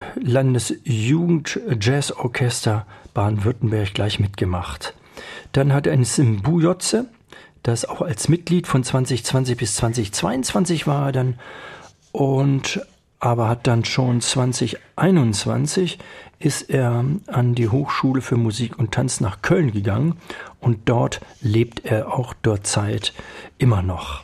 Landesjugendjazzorchester Baden-Württemberg gleich mitgemacht. Dann hat er ein Symbujotze, das auch als Mitglied von 2020 bis 2022 war er dann, aber hat dann schon 2021 ist er an die Hochschule für Musik und Tanz nach Köln gegangen und dort lebt er auch derzeit immer noch.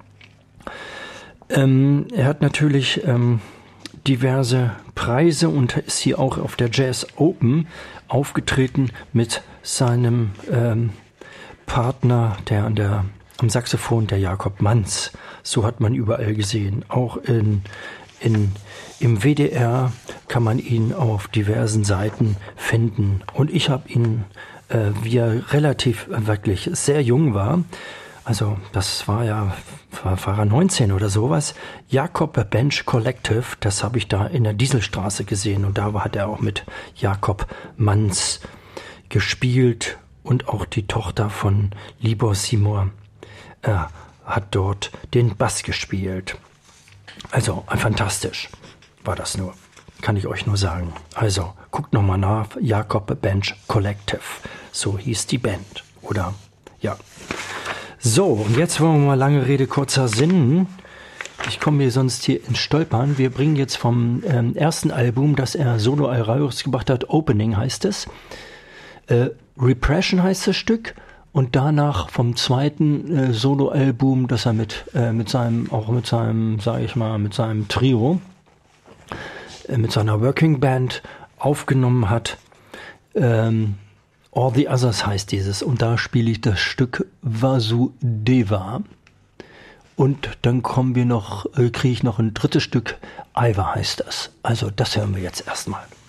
Er hat natürlich diverse Preise und ist hier auch auf der Jazz Open aufgetreten mit seinem Partner, der am Saxophon, der Jakob Manz. So hat man überall gesehen. Auch im WDR kann man ihn auf diversen Seiten finden. Und ich habe ihn, wie er relativ wirklich sehr jung war, also das war er 19 oder sowas, Jakob Bench Collective, das habe ich da in der Dieselstraße gesehen und da hat er auch mit Jakob Manz gespielt und auch die Tochter von Libor Simor hat dort den Bass gespielt. Also fantastisch war das nur, kann ich euch nur sagen. Also guckt nochmal nach, Jakob Bench Collective, so hieß die Band, oder? Ja. So, und jetzt wollen wir mal lange Rede, kurzer Sinn. Ich komme hier sonst hier ins Stolpern. Wir bringen jetzt vom ersten Album, das er solo rausgebracht hat, Opening heißt es. Repression heißt das Stück. Und danach vom zweiten Soloalbum, das er mit seinem Trio, mit seiner Working Band aufgenommen hat. All the Others heißt dieses. Und da spiele ich das Stück Vasudeva. Und dann kriege ich noch ein drittes Stück, Iva heißt das. Also das hören wir jetzt erstmal.